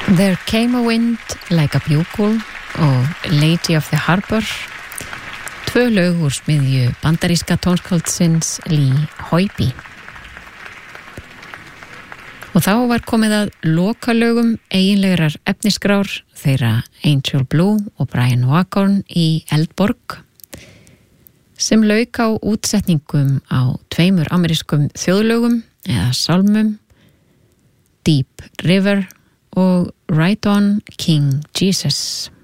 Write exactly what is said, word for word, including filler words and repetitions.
There Came a Wind Like a Bugle og Lady of the Harbour, tvö lög úr smiðju bandaríska tónskáldsins Lee Hoyby. Og þá var komið að lokalögum eiginlegrar efnisgrár þeirra Angel Blue og Brian Waghorn í Eldborg, sem lauk á útsetningum á tveimur amerískum þjóðlögum eða sálmum, Deep River og Right On King Jesus.